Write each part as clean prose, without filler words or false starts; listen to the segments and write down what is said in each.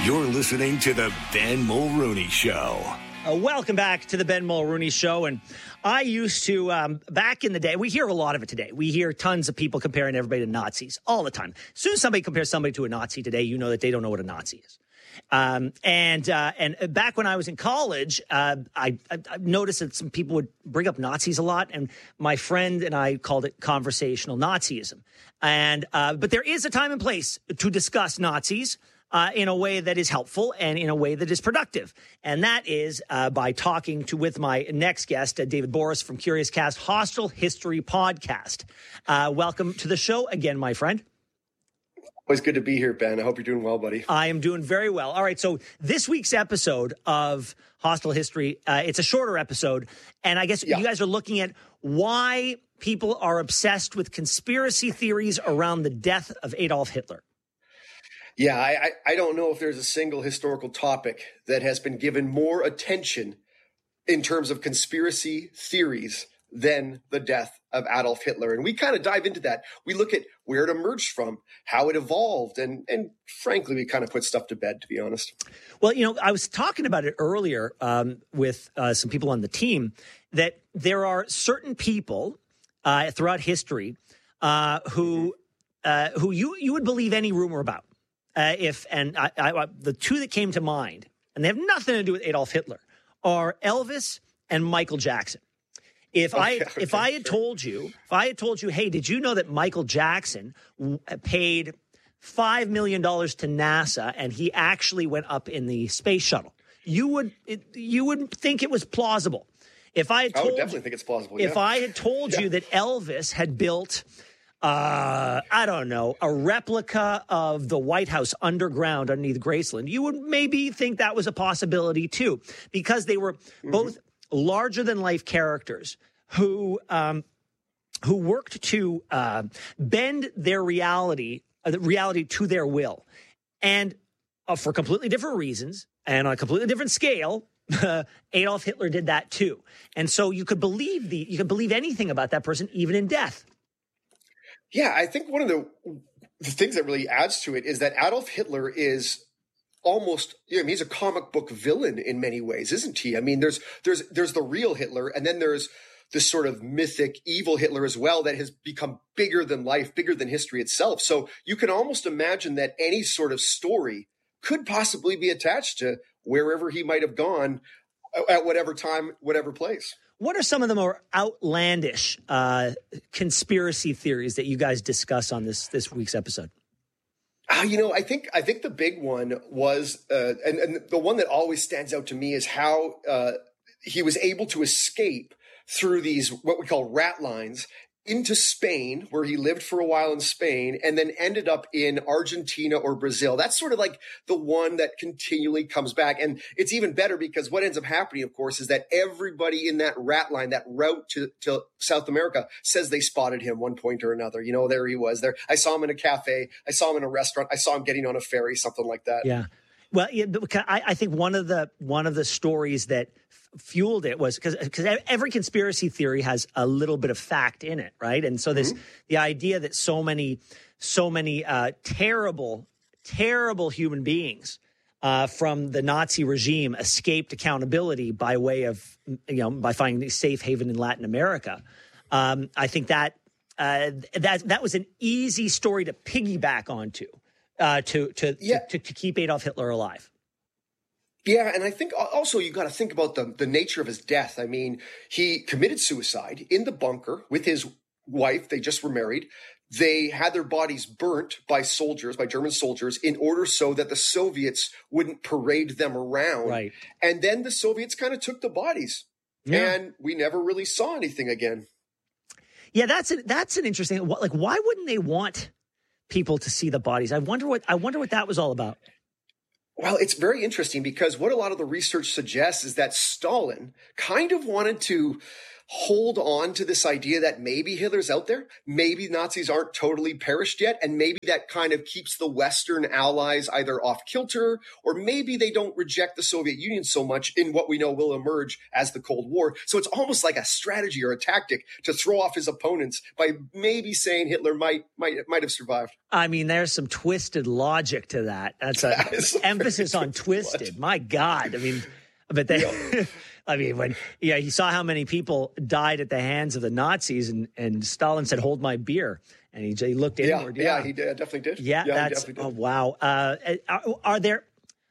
You're listening to the Ben Mulrooney Show. Welcome back to the Ben Mulrooney Show. And I used to, back in the day, we hear a lot of it today. We hear tons of people comparing everybody to Nazis all the time. As soon as somebody compares somebody to a Nazi today, you know that they don't know what a Nazi is. And back when I was in college, I noticed that some people would bring up Nazis a lot, and my friend and I called it conversational Nazism. And but there is a time and place to discuss Nazis in a way that is helpful and in a way that is productive. And that is by talking with my next guest, David Borys from Curious Cast, Hostile History Podcast. Welcome to the show again, my friend. Always good to be here, Ben. I hope you're doing well, buddy. I am doing very well. All right, so this week's episode of Hostile History, it's a shorter episode, and I guess you guys are looking at why people are obsessed with conspiracy theories around the death of Adolf Hitler. Yeah, I don't know if there's a single historical topic that has been given more attention in terms of conspiracy theories than the death of Adolf Hitler. And we kind of dive into that. We look at where it emerged from, how it evolved, and frankly, we kind of put stuff to bed, to be honest. Well, you know, I was talking about it earlier with some people on the team, that there are certain people throughout history who you would believe any rumor about. The two that came to mind, and they have nothing to do with Adolf Hitler, are Elvis and Michael Jackson. If I had told you, hey, did you know that Michael Jackson paid $5 million to NASA and he actually went up in the space shuttle? You would think it was plausible. I would definitely think it's plausible. If I had told you that Elvis had built, a replica of the White House underground underneath Graceland, you would maybe think that was a possibility too, because they were both larger than life characters who worked to bend their reality to their will, and for completely different reasons and on a completely different scale. Adolf Hitler did that too, and so you could believe anything about that person, even in death. Yeah, I think one of the things that really adds to it is that Adolf Hitler is almost, he's a comic book villain in many ways, isn't he? I mean, there's the real Hitler, and then there's this sort of mythic evil Hitler as well that has become bigger than life, bigger than history itself. So you can almost imagine that any sort of story could possibly be attached to wherever he might have gone at whatever time, whatever place. What are some of the more outlandish conspiracy theories that you guys discuss on this week's episode? I think the big one was, and the one that always stands out to me is how he was able to escape through these, what we call rat lines, into Spain, where he lived for a while in Spain, and then ended up in Argentina or Brazil. That's sort of like the one that continually comes back. And it's even better because what ends up happening, of course, is that everybody in that rat line, that route to South America, says they spotted him one point or another. There he was. There, I saw him in a cafe. I saw him in a restaurant. I saw him getting on a ferry, something like that. Yeah. Well, I think one of the stories that fueled it was because every conspiracy theory has a little bit of fact in it, right? And so the idea that so many terrible human beings from the Nazi regime escaped accountability by way of by finding a safe haven in Latin America. I think that was an easy story to piggyback onto to keep Adolf Hitler alive. Yeah, and I think also you got to think about the nature of his death. I mean, he committed suicide in the bunker with his wife. They just were married. They had their bodies burnt by German soldiers, in order so that the Soviets wouldn't parade them around. Right. And then the Soviets kind of took the bodies, and we never really saw anything again. Yeah, that's an interesting. Why wouldn't they want people to see the bodies? I wonder what that was all about. Well, it's very interesting because what a lot of the research suggests is that Stalin kind of wanted to, hold on to this idea that maybe Hitler's out there, maybe Nazis aren't totally perished yet, and maybe that kind of keeps the Western allies either off kilter, or maybe they don't reject the Soviet Union so much in what we know will emerge as the Cold War. So it's almost like a strategy or a tactic to throw off his opponents by maybe saying Hitler might have survived. I mean, there's some twisted logic to that. That's an emphasis on twisted. My God. I mean, but they, I mean, when he saw how many people died at the hands of the Nazis, and Stalin said, "Hold my beer," and he looked inward. Yeah, he did, definitely did. Yeah, that's definitely did. Oh, wow. Are there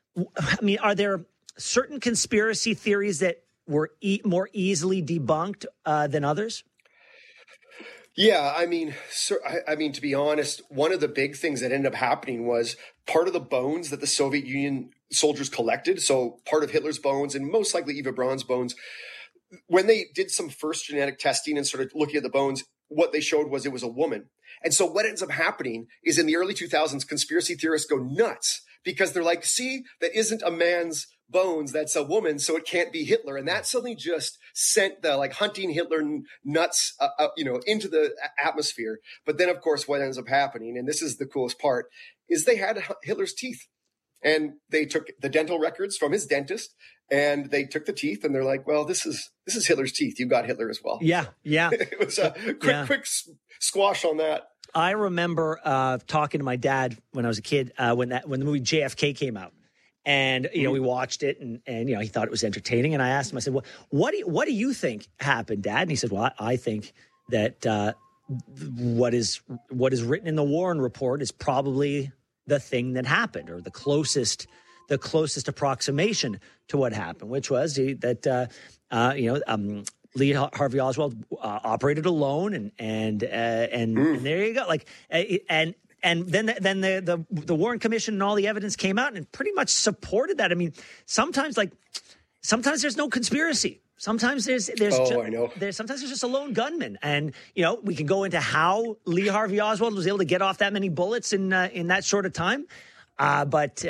certain conspiracy theories that were more easily debunked than others? Yeah, I mean, to be honest, one of the big things that ended up happening was part of the bones that the Soviet Union soldiers collected. So part of Hitler's bones and most likely Eva Braun's bones, when they did some first genetic testing and started looking at the bones, what they showed was it was a woman. And so what ends up happening is in the early 2000s, conspiracy theorists go nuts because they're like, see, that isn't a man's bones, that's a woman, so it can't be Hitler. And that suddenly just sent the hunting Hitler nuts, into the atmosphere. But then, of course, what ends up happening, and this is the coolest part, is they had Hitler's teeth. And they took the dental records from his dentist, and they took the teeth, and they're like, well, this is Hitler's teeth. You got Hitler as well. Yeah, yeah. It was a quick squash on that. I remember talking to my dad when I was a kid when the movie JFK came out. And, we watched it and he thought it was entertaining. And I asked him, I said, well, what do you think happened, Dad? And he said, well, I think that what is written in the Warren Report is probably the thing that happened, or the closest approximation to what happened, which was that Lee Harvey Oswald operated alone, and there you go. And then the Warren Commission and all the evidence came out and pretty much supported that. I mean, sometimes there's no conspiracy. Sometimes there's sometimes there's just a lone gunman, and we can go into how Lee Harvey Oswald was able to get off that many bullets in that short of time. But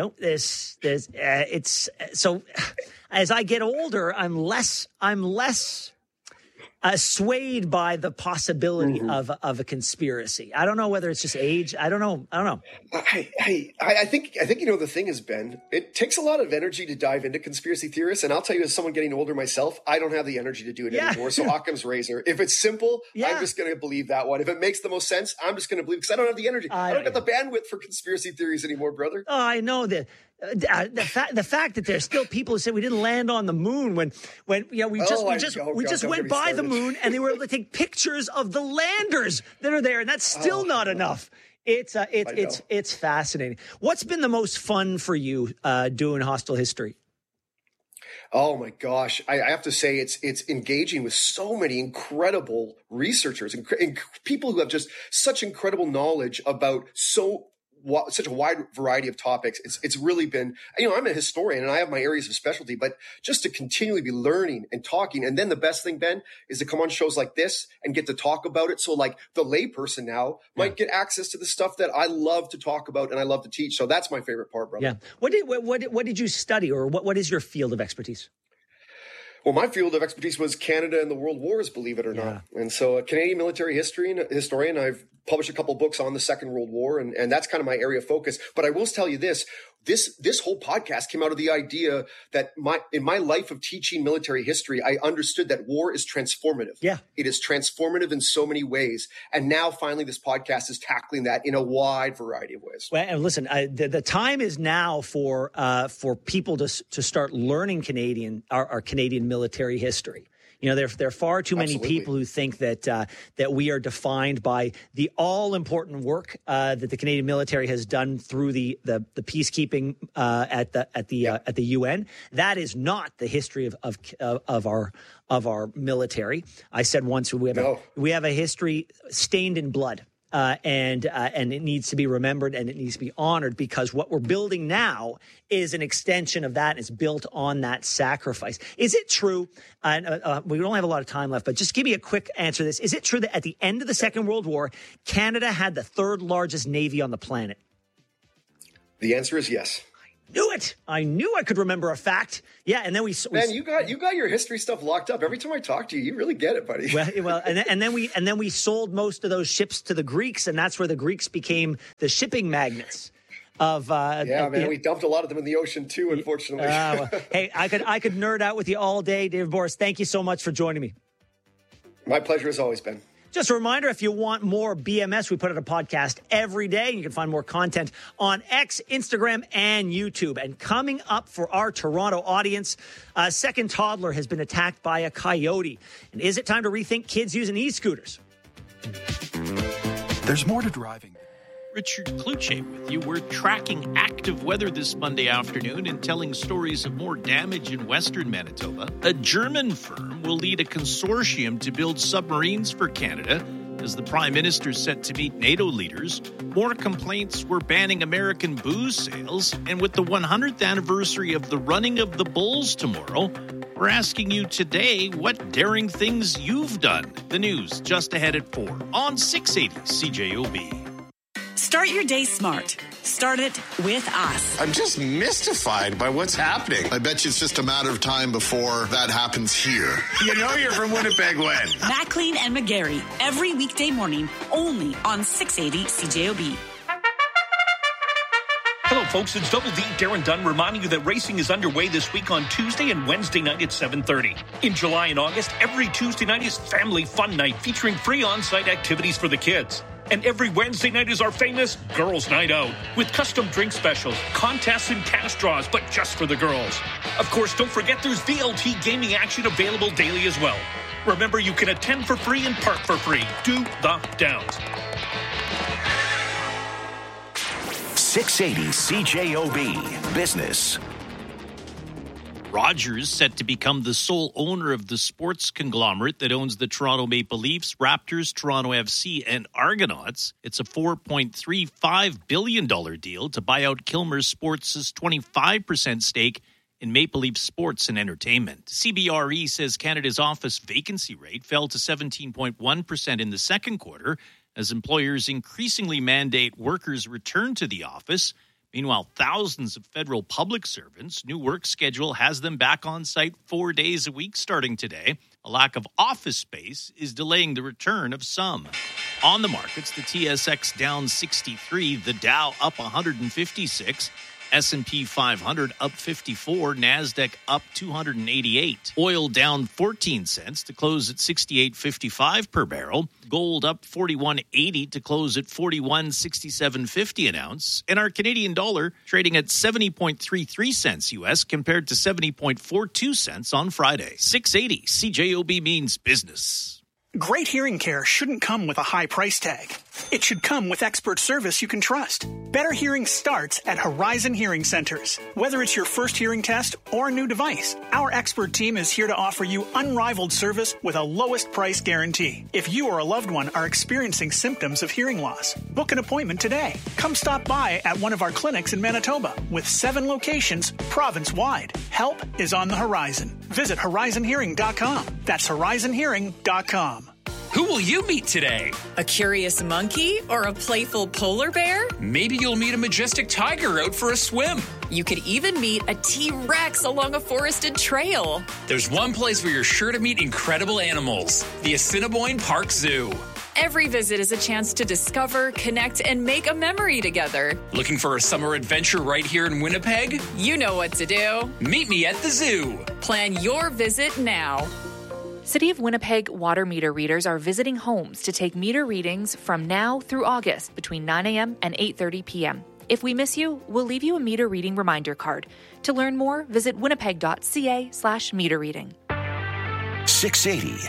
it's so. As I get older, I'm less swayed by the possibility of a conspiracy. I don't know whether it's just age. I don't know. I think the thing is, Ben, it takes a lot of energy to dive into conspiracy theorists, and I'll tell you, as someone getting older myself, I don't have the energy to do it anymore. So Occam's razor. If it's simple, I'm just going to believe that one. If it makes the most sense, I'm just going to believe, because I don't have the energy. I don't got the bandwidth for conspiracy theories anymore, brother. Oh, I know that. The fact that there's still people who say we didn't land on the moon when we just went by the moon, and they were able to take pictures of the landers that are there, and that's still not enough. It's fascinating. What's been the most fun for you doing Hostile History? Oh my gosh. I have to say it's engaging with so many incredible researchers and people who have just such incredible knowledge about such a wide variety of topics. It's really been, I'm a historian and I have my areas of specialty, but just to continually be learning and talking. And then the best thing, Ben, is to come on shows like this and get to talk about it. So like the layperson now might get access to the stuff that I love to talk about and I love to teach. So that's my favorite part, brother. Yeah. What did you study, or what is your field of expertise? Well, my field of expertise was Canada and the World Wars, believe it or not. And so a Canadian military historian, I've published a couple books on the Second World War, and that's kind of my area of focus. But I will tell you this whole podcast came out of the idea that in my life of teaching military history, I understood that war is transformative. Yeah. It is transformative in so many ways. And now finally this podcast is tackling that in a wide variety of ways. Well, and listen, the time is now for people to start learning our Canadian military history. There are far too many people who think that we are defined by the all important work that the Canadian military has done through the peacekeeping at the UN. That is not the history of our military. I said once we have a history stained in blood. And it needs to be remembered and it needs to be honored, because what we're building now is an extension of that. It's built on that sacrifice. Is it true? And we don't have a lot of time left, but just give me a quick answer to this. Is it true that at the end of the Second World War, Canada had the third largest navy on the planet? The answer is yes. Knew it. I knew I could remember a fact. Yeah, and then we man, you got your history stuff locked up. Every time I talk to you, you really get it, buddy. Well, and then we sold most of those ships to the Greeks, and that's where the Greeks became the shipping magnates. We dumped a lot of them in the ocean too, unfortunately. Hey, I could nerd out with you all day, David Boris. Thank you so much for joining me. My pleasure as always, Ben. Just a reminder, if you want more BMS, we put out a podcast every day. You can find more content on X, Instagram, and YouTube. And coming up for our Toronto audience, a second toddler has been attacked by a coyote. And is it time to rethink kids using e-scooters? There's more to driving. Richard Kluche with you. We're tracking active weather this Monday afternoon and telling stories of more damage in western Manitoba. A German firm will lead a consortium to build submarines for Canada as the Prime Minister is set to meet NATO leaders. More complaints were banning American booze sales. And with the 100th anniversary of the running of the Bulls tomorrow, we're asking you today what daring things you've done. The news just ahead at 4 on 680 CJOB. Start your day smart. Start it with us. I'm just mystified by what's happening. I bet you it's just a matter of time before that happens here. You know you're from Winnipeg when? Maclean and McGarry, every weekday morning, only on 680 CJOB. Hello, folks. It's Double D, Darren Dunn, reminding you that racing is underway this week on Tuesday and Wednesday night at 7:30. In July and August, every Tuesday night is Family Fun Night, featuring free on-site activities for the kids. And every Wednesday night is our famous Girls' Night Out, with custom drink specials, contests, and cash draws, but just for the girls. Of course, don't forget there's VLT gaming action available daily as well. Remember, you can attend for free and park for free. Do the Downs. 680 CJOB Business. Rogers set to become the sole owner of the sports conglomerate that owns the Toronto Maple Leafs, Raptors, Toronto FC, and Argonauts. It's a $4.35 billion deal to buy out Kilmer Sports' 25% stake in Maple Leaf Sports and Entertainment. CBRE says Canada's office vacancy rate fell to 17.1% in the second quarter as employers increasingly mandate workers return to the office. Meanwhile, thousands of federal public servants' new work schedule has them back on site 4 days a week starting today. A lack of office space is delaying the return of some. On the markets, the TSX down 63, the Dow up 156, S&P 500 up 54, NASDAQ up 288. Oil down 14 cents to close at 68.55 per barrel. Gold up 41.80 to close at 41.6750 an ounce. And our Canadian dollar trading at 70.33 cents U.S. compared to 70.42 cents on Friday. 680 CJOB means business. Great hearing care shouldn't come with a high price tag. It should come with expert service you can trust. Better hearing starts at Horizon Hearing Centers. Whether it's your first hearing test or a new device, our expert team is here to offer you unrivaled service with a lowest price guarantee. If you or a loved one are experiencing symptoms of hearing loss, book an appointment today. Come stop by at one of our clinics in Manitoba with 7 locations province-wide. Help is on the horizon. Visit horizonhearing.com. That's horizonhearing.com. Who will you meet today? A curious monkey or a playful polar bear? Maybe you'll meet a majestic tiger out for a swim. You could even meet a T-Rex along a forested trail. There's one place where you're sure to meet incredible animals, the Assiniboine Park Zoo. Every visit is a chance to discover, connect, and make a memory together. Looking for a summer adventure right here in Winnipeg? You know what to do. Meet me at the zoo. Plan your visit now. City of Winnipeg water meter readers are visiting homes to take meter readings from now through August between 9 a.m. and 8:30 p.m. If we miss you, we'll leave you a meter reading reminder card. To learn more, visit winnipeg.ca/meter reading. 680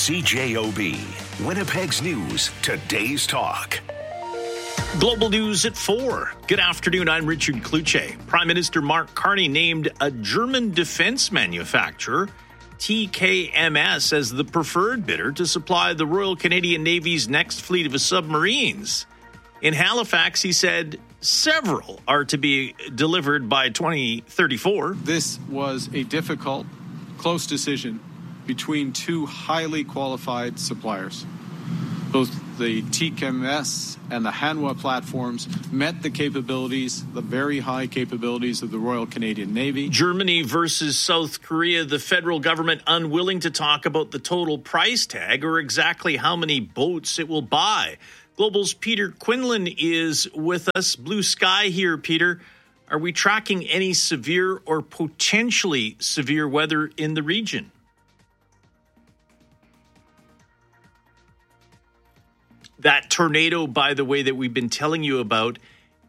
CJOB, Winnipeg's news, today's talk. Global news at 4. Good afternoon, I'm Richard Kluche. Prime Minister Mark Carney named a German defense manufacturer, TKMS, as the preferred bidder to supply the Royal Canadian Navy's next fleet of submarines. In Halifax, he said several are to be delivered by 2034. This was a difficult, close decision between two highly qualified suppliers. Those the TKMS and the Hanwha platforms met the capabilities, the very high capabilities of the Royal Canadian Navy. Germany versus South Korea, the federal government unwilling to talk about the total price tag or exactly how many boats it will buy. Global's Peter Quinlan is with us. Blue sky here, Peter. Are we tracking any severe or potentially severe weather in the region? That tornado, by the way, that we've been telling you about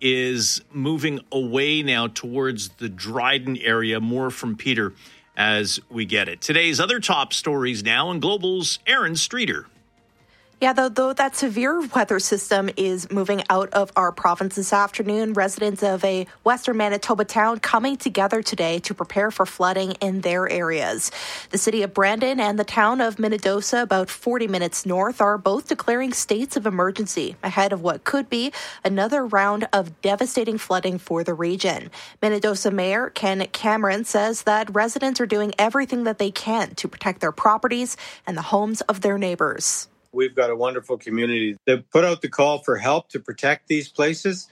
is moving away now towards the Dryden area. More from Peter as we get it. Today's other top stories now in Global's Aaron Streeter. Yeah, though that severe weather system is moving out of our province this afternoon, residents of a western Manitoba town coming together today to prepare for flooding in their areas. The city of Brandon and the town of Minnedosa, about 40 minutes north, are both declaring states of emergency ahead of what could be another round of devastating flooding for the region. Minnedosa Mayor Ken Cameron says that residents are doing everything that they can to protect their properties and the homes of their neighbors. We've got a wonderful community that put out the call for help to protect these places,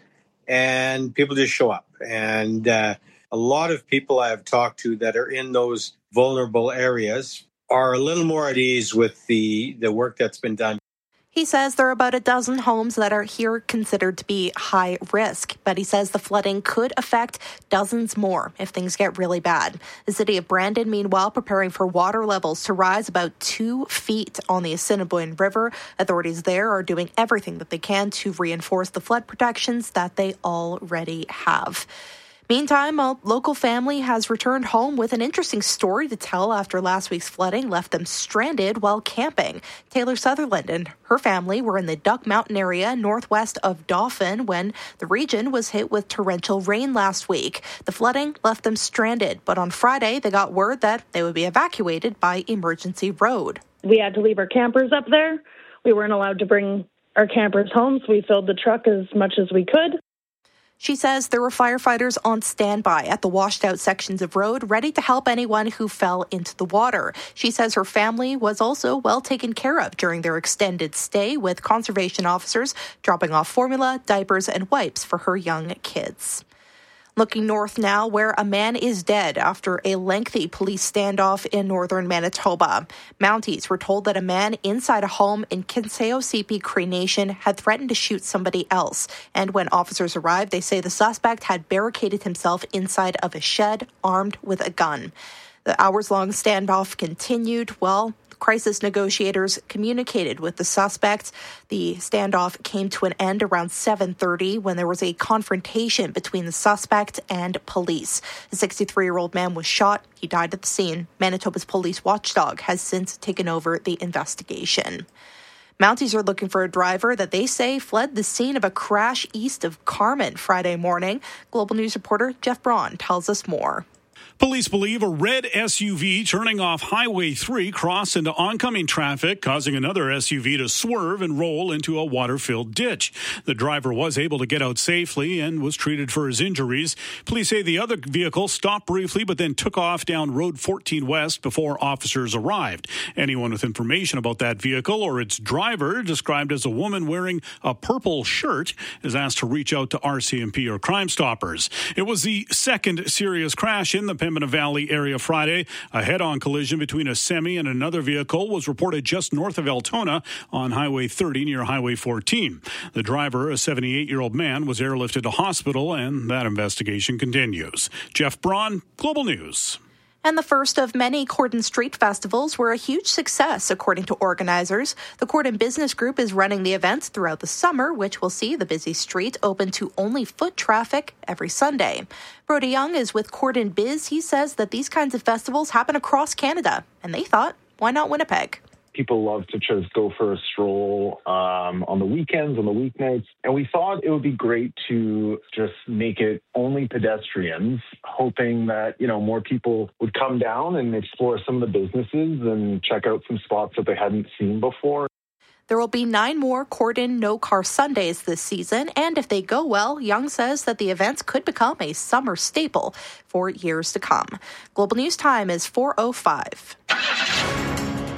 and people just show up. And a lot of people I have talked to that are in those vulnerable areas are a little more at ease with the work that's been done. He says there are about a dozen homes that are here considered to be high risk, but he says the flooding could affect dozens more if things get really bad. The city of Brandon, meanwhile, preparing for water levels to rise about 2 feet on the Assiniboine River. Authorities there are doing everything that they can to reinforce the flood protections that they already have. Meantime, a local family has returned home with an interesting story to tell after last week's flooding left them stranded while camping. Taylor Sutherland and her family were in the Duck Mountain area northwest of Dauphin when the region was hit with torrential rain last week. The flooding left them stranded, but on Friday they got word that they would be evacuated by emergency road. We had to leave our campers up there. We weren't allowed to bring our campers home, so we filled the truck as much as we could. She says there were firefighters on standby at the washed-out sections of road, ready to help anyone who fell into the water. She says her family was also well taken care of during their extended stay, with conservation officers dropping off formula, diapers, and wipes for her young kids. Looking north now, where a man is dead after a lengthy police standoff in northern Manitoba. Mounties were told that a man inside a home in Kinseosipi Cree Nation had threatened to shoot somebody else. And when officers arrived, they say the suspect had barricaded himself inside of a shed, armed with a gun. The hours-long standoff continued while crisis negotiators communicated with the suspects. The standoff came to an end around 7:30 when there was a confrontation between the suspect and police. The 63-year-old man was shot. He died at the scene. Manitoba's police watchdog has since taken over the investigation. Mounties are looking for a driver that they say fled the scene of a crash east of Carman Friday morning. Global News reporter Jeff Braun tells us more. Police believe a red SUV turning off Highway 3 crossed into oncoming traffic, causing another SUV to swerve and roll into a water-filled ditch. The driver was able to get out safely and was treated for his injuries. Police say the other vehicle stopped briefly but then took off down Road 14 West before officers arrived. Anyone with information about that vehicle or its driver, described as a woman wearing a purple shirt, is asked to reach out to RCMP or Crime Stoppers. It was the second serious crash in the Pembina Valley area Friday. A head-on collision between a semi and another vehicle was reported just north of Altona on Highway 30 near Highway 14. The driver, a 78-year-old man, was airlifted to hospital, and that investigation continues. Jeff Braun, Global News. And the first of many Corden Street Festivals were a huge success, according to organizers. The Corden Business Group is running the events throughout the summer, which will see the busy street open to only foot traffic every Sunday. Brody Young is with Corden Biz. He says that these kinds of festivals happen across Canada, and they thought, why not Winnipeg? People love to just go for a stroll on the weekends, on the weeknights. And we thought it would be great to just make it only pedestrians, hoping that, more people would come down and explore some of the businesses and check out some spots that they hadn't seen before. There will be 9 more Corden No Car Sundays this season, and if they go well, Young says that the events could become a summer staple for years to come. Global News Time is 4:05.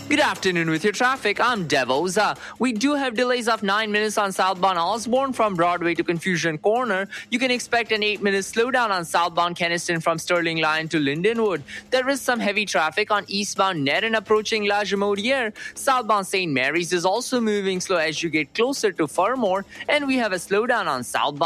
Good afternoon with your traffic. I'm Dev Oza. We do have delays of 9 minutes on southbound Osborne from Broadway to Confusion Corner. You can expect an 8-minute slowdown on southbound Keniston from Sterling Line to Lindenwood. There is some heavy traffic on eastbound Nerin approaching La Jamodiere. Southbound St. Mary's is also moving slow as you get closer to Fermor. And we have a slowdown on southbound